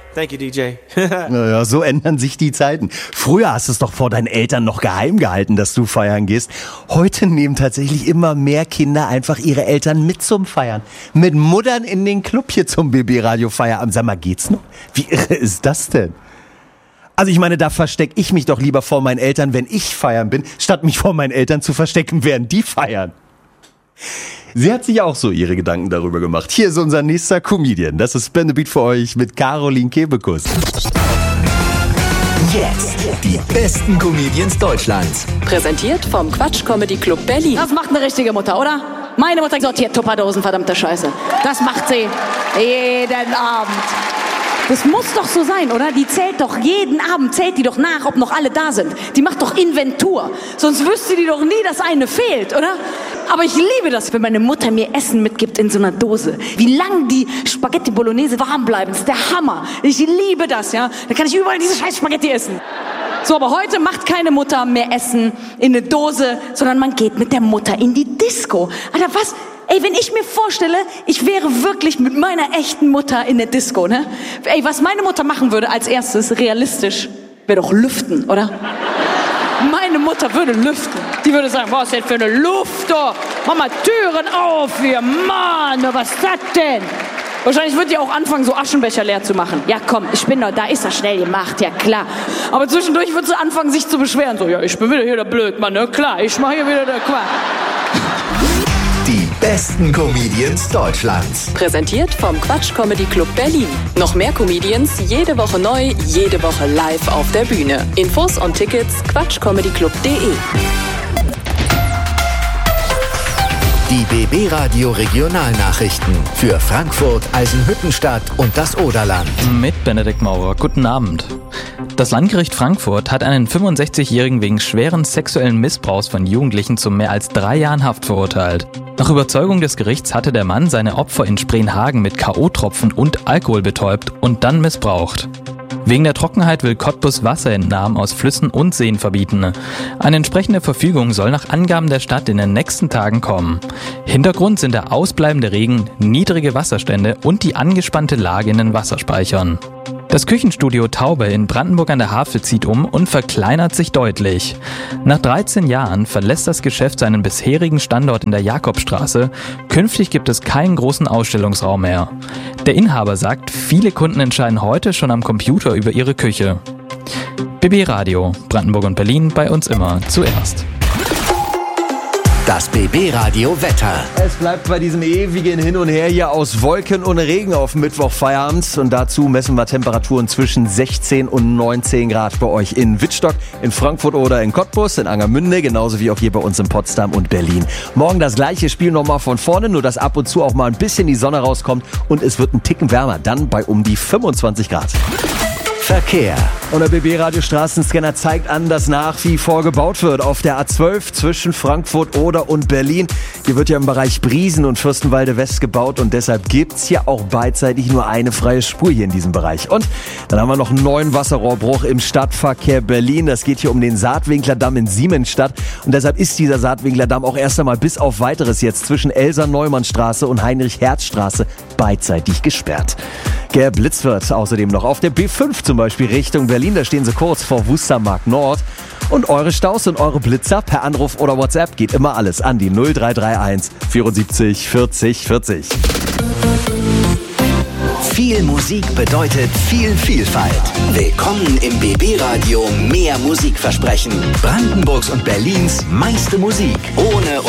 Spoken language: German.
Thank you, DJ. Naja, so ändern sich die Zeiten. Früher hast du es doch vor deinen Eltern noch geheim gehalten, dass du feiern gehst. Heute nehmen tatsächlich immer mehr Kinder einfach ihre Eltern mit zum Feiern. Mit Muttern in den Club hier zum BB-Radio-Feierabend. Sag mal, geht's noch? Wie irre ist das denn? Also ich meine, da verstecke ich mich doch lieber vor meinen Eltern, wenn ich feiern bin, statt mich vor meinen Eltern zu verstecken, während die feiern. Sie hat sich auch so ihre Gedanken darüber gemacht. Hier ist unser nächster Comedian. Das ist Spin the Beat für euch mit Caroline Kebekus. Jetzt die besten Comedians Deutschlands. Präsentiert vom Quatsch Comedy Club Berlin. Das macht eine richtige Mutter, oder? Meine Mutter sortiert Tupperdosen, verdammte Scheiße. Das macht sie jeden Abend. Das muss doch so sein, oder? Die zählt doch jeden Abend, zählt die doch nach, ob noch alle da sind. Die macht doch Inventur. Sonst wüsste die doch nie, dass eine fehlt, oder? Aber ich liebe das, wenn meine Mutter mir Essen mitgibt in so einer Dose. Wie lang die Spaghetti Bolognese warm bleiben, ist der Hammer. Ich liebe das, ja. Dann kann ich überall diese scheiß Spaghetti essen. So, aber heute macht keine Mutter mehr Essen in eine Dose, sondern man geht mit der Mutter in die Disco. Alter, was? Ey, wenn ich mir vorstelle, ich wäre wirklich mit meiner echten Mutter in der Disco, ne? Ey, was meine Mutter machen würde als erstes, realistisch, wäre doch lüften, oder? Meine Mutter würde lüften. Die würde sagen, was ist denn für eine Luft, oh? Mach mal Türen auf hier, Mann, was ist das denn? Wahrscheinlich wird die auch anfangen, so Aschenbecher leer zu machen. Ja komm, ich bin doch, da ist das schnell gemacht, ja klar. Aber zwischendurch wird sie anfangen, sich zu beschweren. So, ja, ich bin wieder hier der Blödmann, ne? Klar, ich mach hier wieder der Quatsch. Die besten Comedians Deutschlands. Präsentiert vom Quatsch Comedy Club Berlin. Noch mehr Comedians, jede Woche neu, jede Woche live auf der Bühne. Infos und Tickets quatschcomedyclub.de. Die BB Radio Regionalnachrichten für Frankfurt, Eisenhüttenstadt und das Oderland. Mit Benedikt Maurer. Guten Abend. Das Landgericht Frankfurt hat einen 65-Jährigen wegen schweren sexuellen Missbrauchs von Jugendlichen zu mehr als 3 Jahren Haft verurteilt. Nach Überzeugung des Gerichts hatte der Mann seine Opfer in Spreenhagen mit K.O.-Tropfen und Alkohol betäubt und dann missbraucht. Wegen der Trockenheit will Cottbus Wasserentnahmen aus Flüssen und Seen verbieten. Eine entsprechende Verfügung soll nach Angaben der Stadt in den nächsten Tagen kommen. Hintergrund sind der ausbleibende Regen, niedrige Wasserstände und die angespannte Lage in den Wasserspeichern. Das Küchenstudio Taube in Brandenburg an der Havel zieht um und verkleinert sich deutlich. Nach 13 Jahren verlässt das Geschäft seinen bisherigen Standort in der Jakobstraße. Künftig gibt es keinen großen Ausstellungsraum mehr. Der Inhaber sagt, viele Kunden entscheiden heute schon am Computer über ihre Küche. BB Radio, Brandenburg und Berlin, bei uns immer zuerst. Das BB Radio Wetter. Es bleibt bei diesem ewigen Hin und Her hier aus Wolken und Regen auf Mittwochfeierabend. Und dazu messen wir Temperaturen zwischen 16 und 19 Grad bei euch in Wittstock, in Frankfurt oder in Cottbus, in Angermünde, genauso wie auch hier bei uns in Potsdam und Berlin. Morgen das gleiche Spiel nochmal von vorne, nur dass ab und zu auch mal ein bisschen die Sonne rauskommt und es wird ein Ticken wärmer, dann bei um die 25 Grad. Verkehr. Und der BB-Radio Straßenscanner zeigt an, dass nach wie vor gebaut wird auf der A12 zwischen Frankfurt Oder und Berlin. Hier wird ja im Bereich Briesen und Fürstenwalde West gebaut und deshalb gibt's hier auch beidseitig nur eine freie Spur hier in diesem Bereich. Und dann haben wir noch einen neuen Wasserrohrbruch im Stadtverkehr Berlin. Das geht hier um den Saatwinklerdamm in Siemensstadt und deshalb ist dieser Saatwinklerdamm auch erst einmal bis auf Weiteres jetzt zwischen Elsa-Neumann-Straße und Heinrich-Herz-Straße beidseitig gesperrt. Geblitzt wird außerdem noch auf der B5 zum Beispiel Richtung Berlin. Da stehen sie kurz vor Wustermark Nord. Und eure Staus und eure Blitzer per Anruf oder WhatsApp geht immer alles an die 0331 74 40 40. Viel Musik bedeutet viel Vielfalt. Willkommen im BB Radio Mehr Musikversprechen. Brandenburgs und Berlins meiste Musik. Ohne